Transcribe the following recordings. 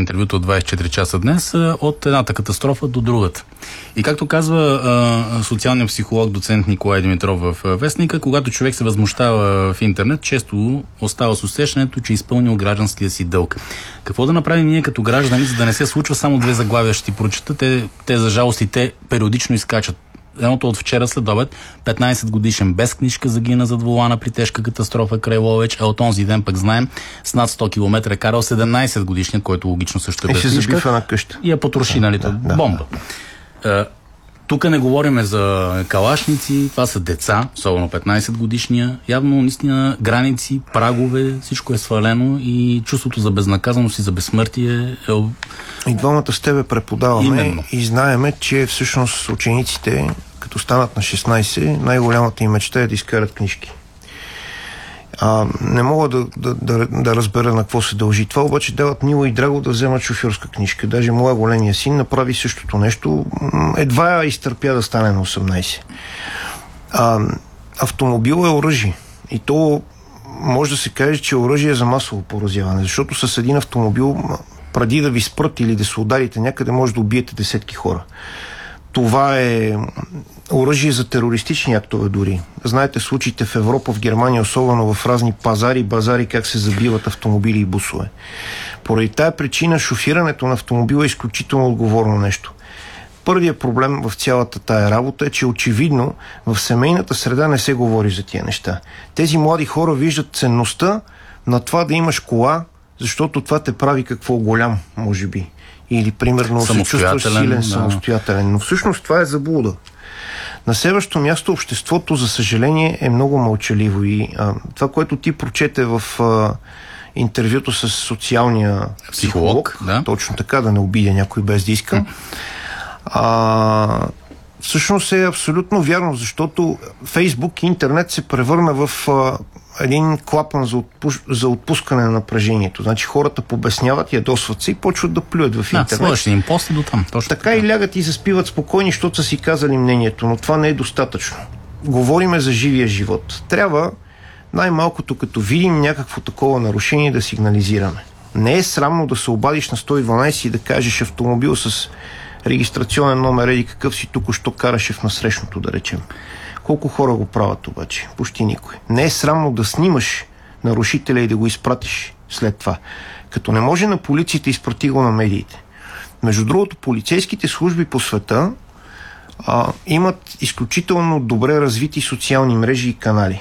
интервюто от 24 часа днес, от едната катастрофа до другата. И както казва социалният психолог доцент Николай Димитров в Вестника, когато човек се възмущава в интернет, често остава с усещането, че е изпълнил гражданския си дълг. Какво да направим ние като граждани, за да не се случва само две заглавия, ще ти прочета, те за жалост и те периодично изкачат. Едното от вчера след обед, 15 годишен без книжка загина зад волана при тежка катастрофа край Ловеч, а от онзи ден пък знаем, с над 100 км е карал 17 годишния, който логично също е без книжка. И се забива на къща. И я потроши, нали, бомба. Тук не говорим за калашници, това са деца, особено 15 годишния. Явно, наистина, граници, прагове, всичко е свалено и чувството за безнаказаност и за безсмъртие е... И двамата с тебе преподаваме. Именно. И знаеме, че всъщност учениците, като станат на 16, най-голямата им мечта е да изкарат книжки. Не мога да разбера на какво се дължи това, обаче дават мило и драго да вземат шофьорска книжка. Даже моя големия син направи същото нещо. Едва изтърпя да стане на 18. Автомобил е оръжие. И то може да се каже, че е оръжие за масово поразяване, защото с един автомобил, преди да ви спрат или да се ударите някъде, може да убиете десетки хора. Това е оръжие за терористични актове дори. Знаете случаите в Европа, в Германия, особено в разни базари, как се забиват автомобили и бусове. Поради тая причина шофирането на автомобила е изключително отговорно нещо. Първият проблем в цялата тая работа е, че очевидно в семейната среда не се говори за тия неща. Тези млади хора виждат ценността на това да имаш кола, защото това те прави какво голям, може би. Или, примерно, се чувстваш силен, самостоятелен. Но всъщност това е заблуда. На следващо място обществото, за съжаление, е много мълчаливо. И това, което ти прочете в интервюто с социалния психолог, точно така, да не обидя някой без да иска, всъщност е абсолютно вярно, защото Фейсбук и интернет се превърна в един клапан за отпускане на напрежението. Значи хората побесняват, ядосват се и почват да плюят в интернет. Свърши им пост до там. Така и лягат и заспиват спокойни, защото са си казали мнението, но това не е достатъчно. Говориме за живия живот. Трябва най-малкото, като видим някакво такова нарушение, да сигнализираме. Не е срамно да се обадиш на 112 и да кажеш автомобил с регистрационен номер, еди какъв си току-що караше в насрещното, да речем. Колко хора го правят обаче? Почти никой. Не е срамно да снимаш нарушителя и да го изпратиш след това. Като не може на полицията, изпрати го на медиите. Между другото, полицейските служби по света имат изключително добре развити социални мрежи и канали.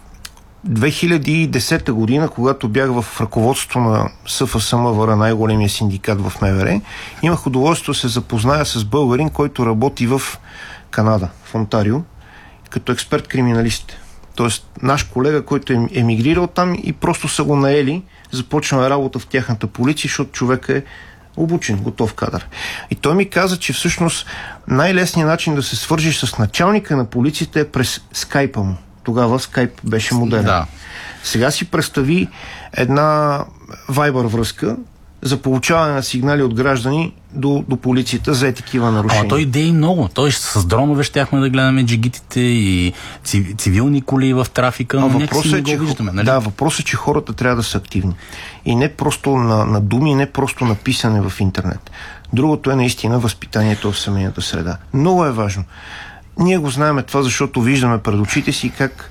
2010 година, когато бях в ръководството на СФС-МВР, най-големия синдикат в МВР, имах удоволствие да се запозная с българин, който работи в Канада, в Онтарио, като експерт-криминалист. Тоест, наш колега, който е емигрирал там и просто са го наели, започна работа в тяхната полиция, защото човек е обучен, готов кадър. И той ми каза, че всъщност най-лесният начин да се свържиш с началника на полицията е през скайпа му. Тогава скайп беше модерен. Да. Сега си представи една Viber връзка за получаване на сигнали от граждани до полицията за такива нарушения. Той идеи много. Той с дронове щяхме да гледаме джигитите и цивилни коли в трафика, но някакси не го виждаме. Нали? Да, въпросът е, че хората трябва да са активни. И не просто на думи, не просто на писане в интернет. Другото е наистина възпитанието в семейната среда. Много е важно. Ние го знаем това, защото виждаме пред очите си как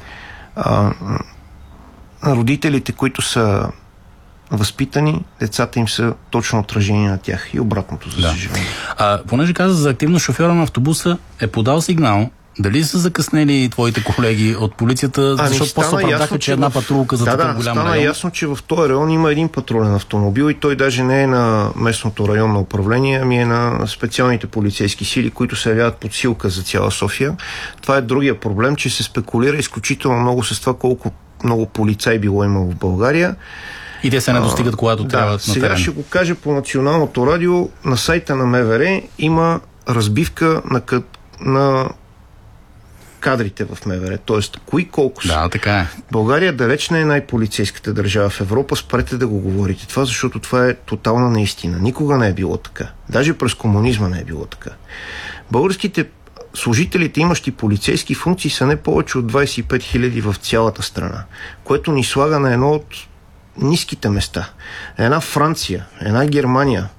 родителите, които са възпитани, децата им са точно отражение на тях и обратното, за съжаление. Понеже каза за активно, шофьора на автобуса е подал сигнал. Дали са закъснели твоите колеги от полицията, защото после оправдаха, че една патрулка за такъв голям район? Стана ясно, че в този район има един патрулен автомобил и той даже не е на местното районно управление, ами е на специалните полицейски сили, които се явяват подсилка за цяла София. Това е другия проблем, че се спекулира изключително много с това колко много полицаи било имало в България. И те се не достигат, когато трябва на терен. Сега ще го кажа по националното радио. На сайта на МВР има разбивка на кадрите в МВР, т.е. кои колко са. Да, така е. България далеч не е най-полицейската държава в Европа, спрете да го говорите това, защото това е тотална неистина. Никога не е било така. Даже през комунизма не е било така. Българските служителите, имащи полицейски функции, са не повече от 25 000 в цялата страна, което ни слага на едно от ниските места. Една Франция, една Германия,